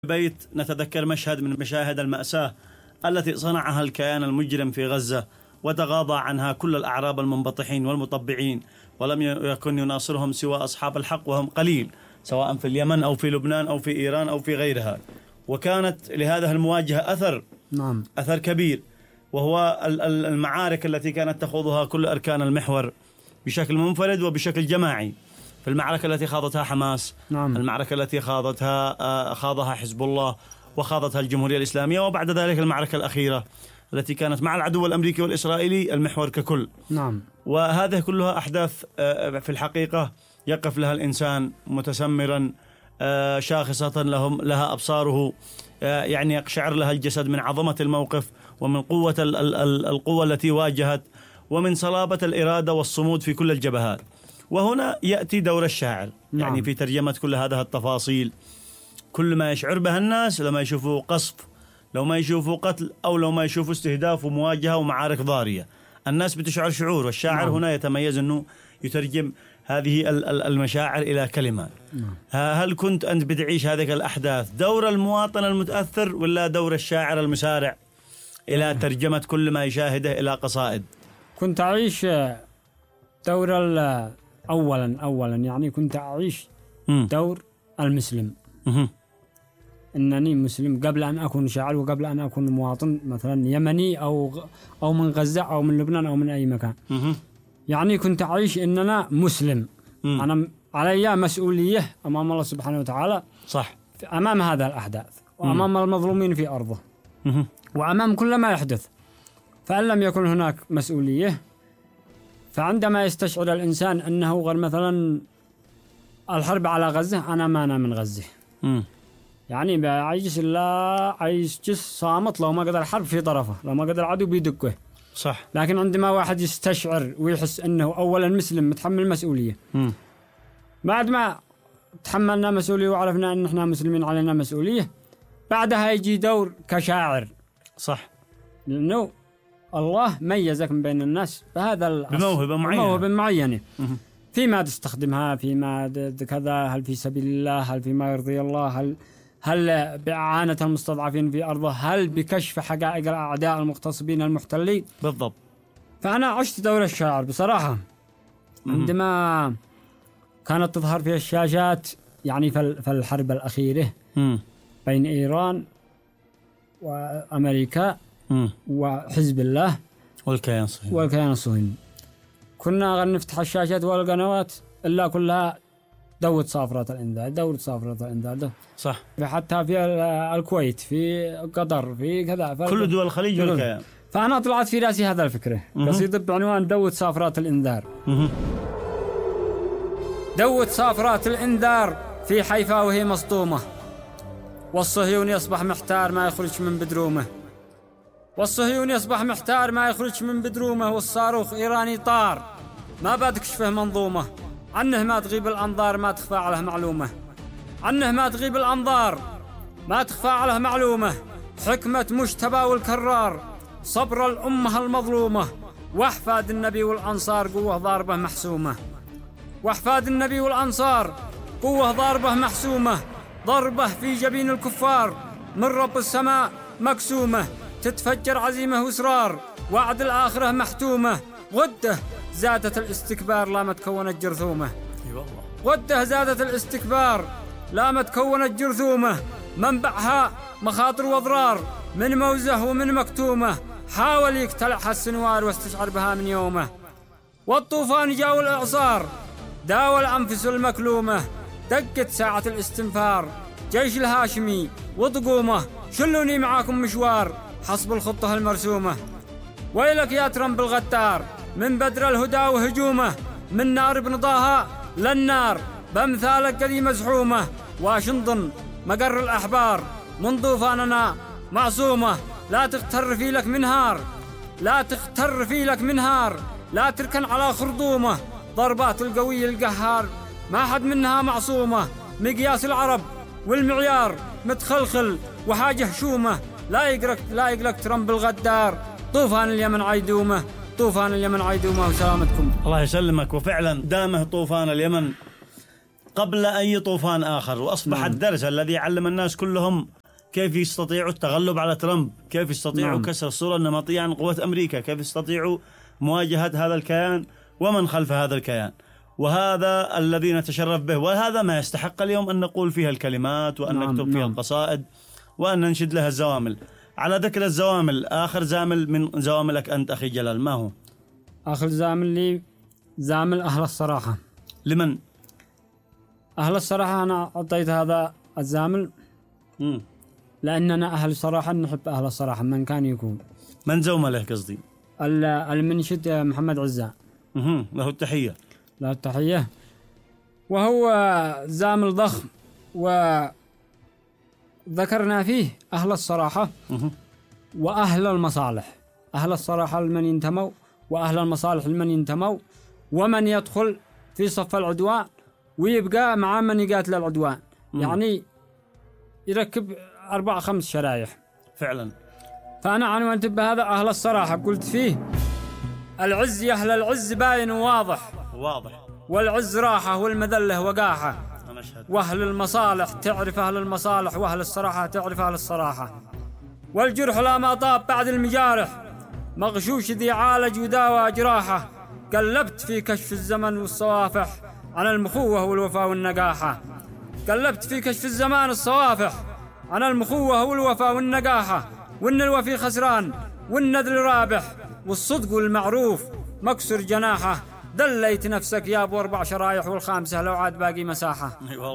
بيت نتذكر مشهد من مشاهد المأساة التي صنعها الكيان المجرم في غزة، وتغاضى عنها كل الأعراب المنبطحين والمطبعين، ولم يكن يناصرهم سوى أصحاب الحق وهم قليل، سواء في اليمن أو في لبنان أو في إيران أو في غيرها. وكانت لهذه المواجهة أثر كبير، وهو المعارك التي كانت تخوضها كل أركان المحور بشكل منفرد وبشكل جماعي. في المعركة التي خاضتها حماس، المعركة التي خاضها حزب الله وخاضتها الجمهورية الإسلامية، وبعد ذلك المعركة الأخيرة التي كانت مع العدو الأمريكي والإسرائيلي، المحور ككل. وهذه كلها أحداث في الحقيقة يقف لها الإنسان متسمرا شاخصة لها أبصاره، يعني يقشعر لها الجسد من عظمة الموقف ومن قوة القوة التي واجهت ومن صلابة الإرادة والصمود في كل الجبهات. وهنا يأتي دور الشاعر يعني في ترجمة كل هذه التفاصيل. كل ما يشعر به الناس لما يشوفوا قصف، لو ما يشوفوا قتل، أو لو ما يشوفوا استهداف ومواجهة ومعارك ضارية، الناس بتشعر شعور، والشاعر هنا يتميز أنه يترجم هذه المشاعر إلى كلمات. هل كنت أنت بتعيش هذه الأحداث دور المواطن المتأثر، ولا دور الشاعر المسارع إلى ترجمة كل ما يشاهده إلى قصائد؟ كنت أعيش دور أولا يعني كنت أعيش دور المسلم. إنني مسلم قبل أن أكون شاعر، وقبل أن أكون مواطن مثلا يمني أو من غزة أو من لبنان أو من أي مكان. يعني كنت أعيش إننا مسلم. أنا علي مسؤولية أمام الله سبحانه وتعالى، صح، أمام هذا الأحداث وأمام المظلومين في أرضه وأمام كل ما يحدث. فإن لم يكن هناك مسؤولية، فعندما يستشعر الإنسان أنه غير مثلا الحرب على غزة، أنا ما أنا من غزة، يعني عايش صامت، لو ما قدر الحرب في طرفه، لو ما قدر العدو بيدقه، صح. لكن عندما واحد يستشعر ويحس أنه أولا مسلم متحمل مسؤولية، بعد ما تحملنا مسؤولية وعرفنا أن احنا مسلمين علينا مسؤولية، بعدها يجي دور كشاعر، صح، لأنه الله ميزك من بين الناس بهذا بموهبة معينة فيما تستخدمها، فيما كذا، هل في سبيل الله، هل فيما يرضي الله، هل بإعانة المستضعفين في أرضه، هل بكشف حقائق الأعداء المغتصبين المحتلين. بالضبط. فأنا عشت دور الشاعر بصراحة. عندما كانت تظهر في الشاشات يعني في الحرب الأخيرة بين إيران وأمريكا وحزب الله والكيان الصهيوني، كنا نفتح الشاشات والقنوات إلا كلها دورة صافرة الإنذار، ده صح. حتى في الكويت، في قطر، في كذا، كل دول الخليج والكيان. فأنا طلعت في رأسي هذا الفكرة، قصيدة بعنوان دورة صافرة الإنذار. دورة صافرة الإنذار في حيفا وهي مصدومة، والصهيون يصبح محتار ما يخرج من بدرومه، والصاروخ إيراني طار، ما بتكشفه منظومة، عنه ما تغيب الأنظار ما تخفى عليه معلومة، حكمة مجتبى والكرار، صبر الأمة المظلومة، وأحفاد النبي والأنصار قوة ضاربة محسومة، ضربة في جبين الكفار من رب السماء مقسومة، تتفجر عزيمة وإصرار، وعد الآخرة محتومة، غده زادت الاستكبار لا ما تكونت جرثومة، منبعها مخاطر وأضرار من موزة ومن مكتومة، حاول يقتلعها السنوار واستشعر بها من يومه، والطوفان جاء الإعصار داوى الأنفس المكلومة، دقت ساعة الاستنفار جيش الهاشمي وطقومه، شلوني معاكم مشوار حسب الخطة المرسومة، ويلك يا ترمب الغدار من بدر الهدى وهجومه، من نار ابن طه للنار بامثالك قديم مزحومه، واشنطن مقر الأحبار من طوفاننا معصومة، لا تغتر في لك منهار، لا تركن على خرطومه، ضربات القوي القهار ما حد منها معصومة، مقياس العرب والمعيار متخلخل وحاجة هشومة، لا يقلق ترمب الغدار، طوفان اليمن عيدومه، وسلامتكم. الله يسلمك. وفعلا دامه طوفان اليمن قبل أي طوفان آخر، وأصبح الدرس الذي علم الناس كلهم كيف يستطيعوا التغلب على ترامب، كيف يستطيعوا كسر الصورة النمطية عن قوة أمريكا، كيف يستطيعوا مواجهة هذا الكيان ومن خلف هذا الكيان. وهذا الذي نتشرف به، وهذا ما يستحق اليوم أن نقول فيها الكلمات وأن نكتب فيها القصائد وأن ننشد لها الزوامل. على ذكر الزوامل، آخر زامل من زواملك أنت أخي جلال ما هو؟ آخر زامل لي زامل أهل الصراحة. لمن؟ أهل الصراحة أنا أعطيت هذا الزامل لأننا أهل صراحة، نحب أهل الصراحة من كان يكون. من زومله قصدي؟ المنشد محمد عزة، له التحية. له التحية. وهو زامل ضخم، وذكرنا فيه أهل الصراحة وأهل المصالح. أهل الصراحة لمن ينتموا، وأهل المصالح لمن ينتموا، ومن يدخل في صف العدوان ويبقى مع من يقاتل العدوان. يعني يركب 4-5 شرايح فعلا. فأنا عنوانت بهذا أهل الصراحة، قلت فيه العز يا أهل العز باين وواضح، والعز راحة والمذلة وقاحة، وأهل المصالح تعرف أهل المصالح، وأهل الصراحة تعرف أهل الصراحة. والجرح لا ما طاب بعد المجارح، مغشوش ذي عالج وداوى جراحة. قلبت في كشف الزمن والصوافح عن المخوة والوفاء والنقاحة. قلبت في كشف الزمان الصوافح عن المخوة والوفاء والنقاحة، وإن الوفي خسران والنذل رابح، والصدق والمعروف مكسر جناحه. دليت نفسك يا أبو 4 شرايح، والخامسة لو عاد باقي مساحة.